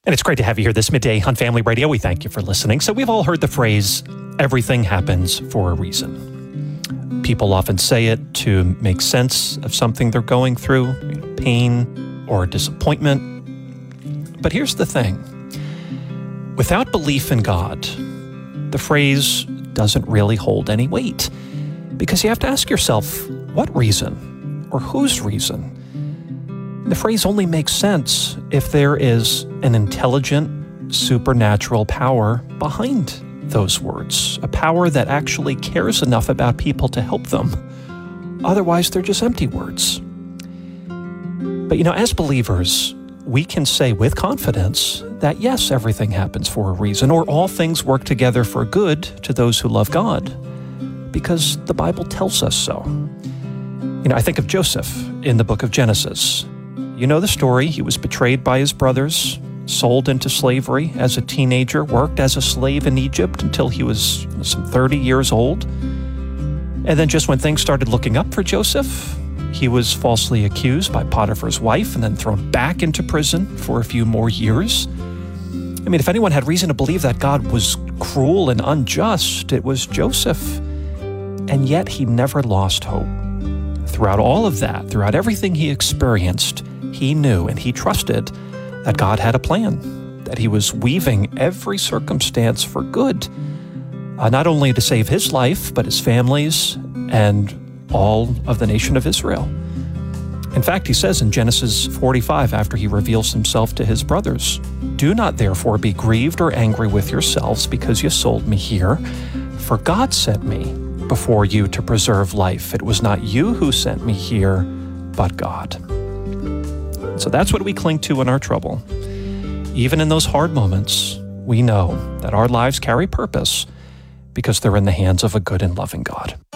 And it's great to have you here this midday on Family Radio. We thank you for listening. So we've all heard the phrase, everything happens for a reason. People often say it to make sense of something they're going through, pain or disappointment. But here's the thing. Without belief in God, the phrase doesn't really hold any weight. Because you have to ask yourself, what reason or whose reason? The phrase only makes sense if there is an intelligent, supernatural power behind those words, a power that actually cares enough about people to help them. Otherwise, they're just empty words. But as believers, we can say with confidence that yes, everything happens for a reason, or all things work together for good to those who love God, because the Bible tells us so. I think of Joseph in the book of Genesis. You know the story. He was betrayed by his brothers, sold into slavery as a teenager, worked as a slave in Egypt until he was some 30 years old. And then just when things started looking up for Joseph, he was falsely accused by Potiphar's wife and then thrown back into prison for a few more years. If anyone had reason to believe that God was cruel and unjust, it was Joseph. And yet he never lost hope. Throughout all of that, throughout everything he experienced, he knew and he trusted that God had a plan, that he was weaving every circumstance for good, not only to save his life, but his family's and all of the nation of Israel. In fact, he says in Genesis 45, after he reveals himself to his brothers, "Do not therefore be grieved or angry with yourselves because you sold me here, for God sent me before you to preserve life. It was not you who sent me here, but God." So that's what we cling to in our trouble. Even in those hard moments, we know that our lives carry purpose because they're in the hands of a good and loving God.